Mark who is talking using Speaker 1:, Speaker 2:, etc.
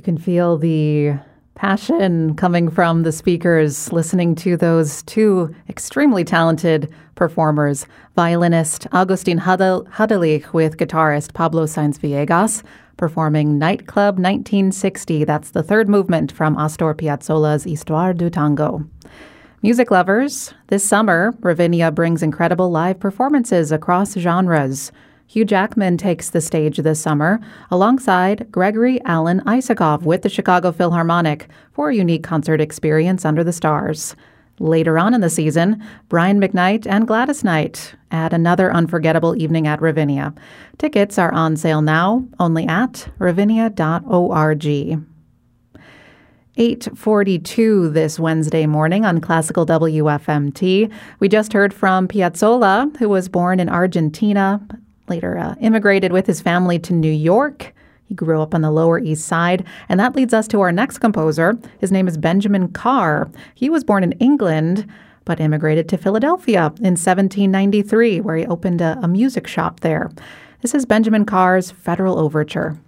Speaker 1: You can feel the passion coming from the speakers, listening to those two extremely talented performers, violinist Agustin Hadelich with guitarist Pablo Sainz Villegas, performing Nightclub 1960. That's the third movement from Astor Piazzolla's Histoire du Tango. Music lovers, this summer, Ravinia brings incredible live performances across genres. Hugh Jackman takes the stage this summer alongside Gregory Alan Isakov with the Chicago Philharmonic for a unique concert experience under the stars. Later on in the season, Brian McKnight and Gladys Knight add another unforgettable evening at Ravinia. Tickets are on sale now, only at ravinia.org. 8:42 this Wednesday morning on Classical WFMT. We just heard from Piazzolla, who was born in Argentina, later immigrated with his family to New York. He grew up on the Lower East Side, and that leads us to our next composer. His name is Benjamin Carr. He was born in England, but immigrated to Philadelphia in 1793, where he opened a music shop there. This is Benjamin Carr's Federal Overture.